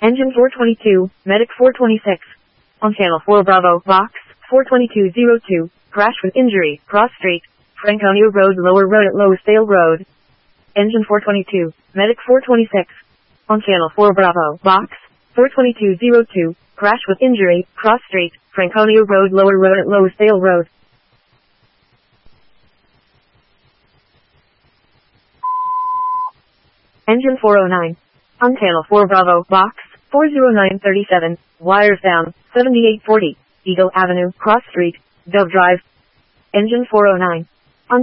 Engine 422, Medic 426. On Channel 4 Bravo, Box 42202. Crash with injury, Cross Street, Franconia Road, Lower Road at Lowesdale Road. Engine 422, Medic 426. On Channel 4 Bravo, Box 42202. Crash with injury, Cross Street, Franconia Road, Lower Road at Lowesdale Road. Engine 409. On Channel 4 Bravo, Box 40937. Wires down, 7840. Eagle Avenue, Cross Street, Dove Drive. Engine 409.